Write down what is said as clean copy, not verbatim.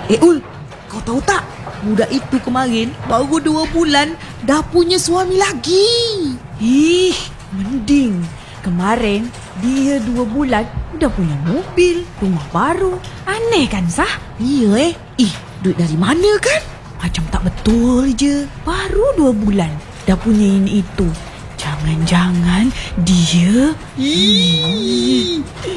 Ul, kau tahu tak? Budak itu kemarin baru 2 bulan dah punya suami lagi. Ih, mending. Kemarin dia 2 bulan udah punya mobil, rumah baru. Aneh kan, Sah? Iya duit dari mana kan? Macam tak betul je. Baru 2 bulan dah punya ini itu. Jangan-jangan dia...